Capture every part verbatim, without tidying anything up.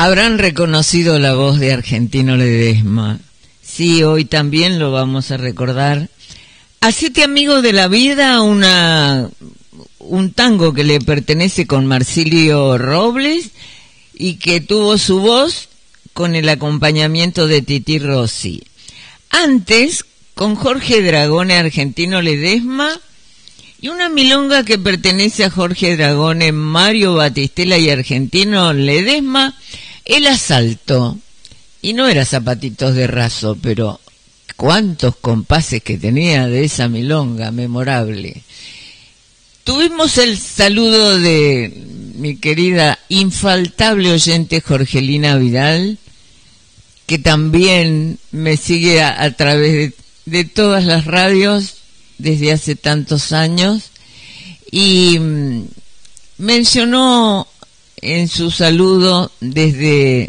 Habrán reconocido la voz de Argentino Ledesma. Sí, hoy también lo vamos a recordar. Hacete amigo de la vida, una un tango que le pertenece con Marsilio Robles y que tuvo su voz con el acompañamiento de Tití Rossi. Antes, con Jorge Dragone, Argentino Ledesma, y una milonga que pertenece a Jorge Dragone, Mario Batistela y Argentino Ledesma, El Asalto. Y no era Zapatitos de Raso, pero cuántos compases que tenía de esa milonga memorable. Tuvimos el saludo de mi querida infaltable oyente Jorgelina Vidal, que también me sigue a, a través de, de todas las radios desde hace tantos años, y mm, mencionó en su saludo desde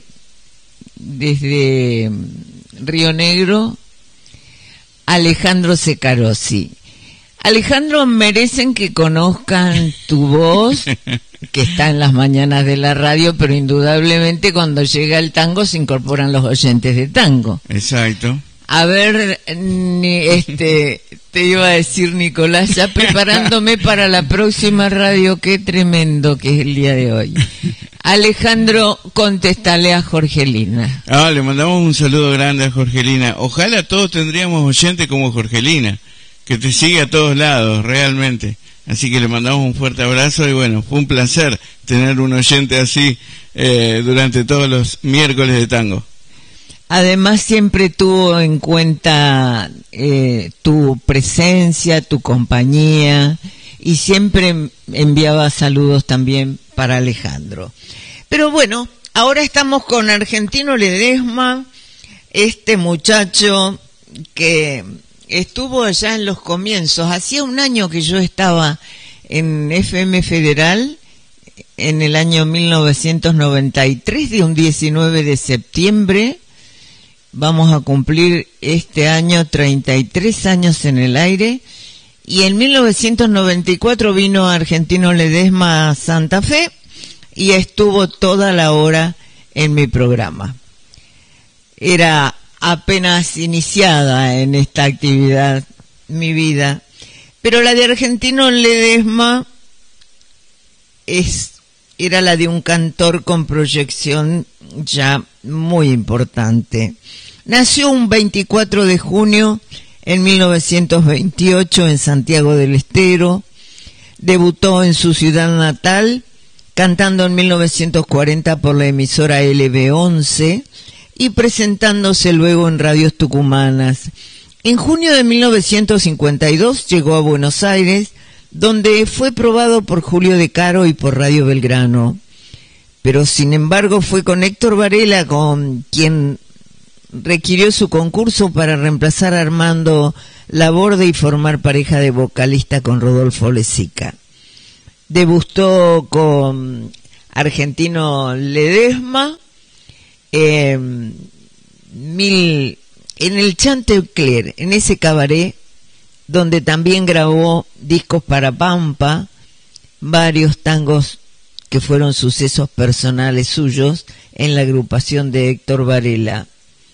desde Río Negro Alejandro Secarosi. Alejandro, merecen que conozcan tu voz, que está en las mañanas de la radio, pero indudablemente cuando llega el tango se incorporan los oyentes de tango. Exacto. A ver, ni, este, te iba a decir, Nicolás, ya preparándome para la próxima radio, qué tremendo que es el día de hoy. Alejandro, contestale a Jorgelina. Ah, le mandamos un saludo grande a Jorgelina. Ojalá todos tendríamos oyentes como Jorgelina, que te sigue a todos lados, realmente. Así que le mandamos un fuerte abrazo y bueno, fue un placer tener un oyente así eh, durante todos los miércoles de tango. Además siempre tuvo en cuenta eh, tu presencia, tu compañía, y siempre enviaba saludos también para Alejandro. Pero bueno, ahora estamos con Argentino Ledesma, este muchacho que estuvo allá en los comienzos. Hacía un año que yo estaba en F M Federal, en el año mil novecientos noventa y tres, de un diecinueve de septiembre. Vamos a cumplir este año treinta y tres años en el aire, y en mil novecientos noventa y cuatro vino Argentino Ledesma a Santa Fe y estuvo toda la hora en mi programa. Era apenas iniciada en esta actividad mi vida, pero la de Argentino Ledesma es, era la de un cantor con proyección ya muy importante. Nació un veinticuatro de junio en mil novecientos veintiocho en Santiago del Estero. Debutó en su ciudad natal cantando en mil novecientos cuarenta por la emisora L B once y presentándose luego en radios tucumanas. En junio de mil novecientos cincuenta y dos llegó a Buenos Aires, donde fue probado por Julio De Caro y por Radio Belgrano. Pero sin embargo fue con Héctor Varela con quien requirió su concurso para reemplazar a Armando Laborde y formar pareja de vocalista con Rodolfo Lezica. Debutó con Argentino Ledesma eh, mil, en el Chantecler, en ese cabaret donde también grabó discos para Pampa, varios tangos que fueron sucesos personales suyos en la agrupación de Héctor Varela.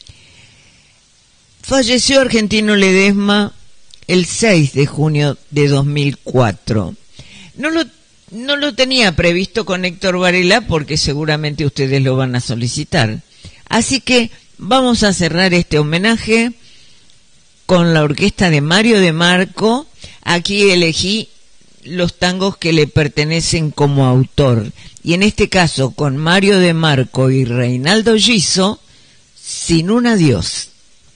Falleció Argentino Ledesma el seis de junio de dos mil cuatro. No lo, no lo tenía previsto con Héctor Varela porque seguramente ustedes lo van a solicitar. Así que vamos a cerrar este homenaje con la orquesta de Mario de Marco. Aquí elegí los tangos que le pertenecen como autor, y en este caso con Mario de Marco y Reinaldo Giso, Sin un adiós.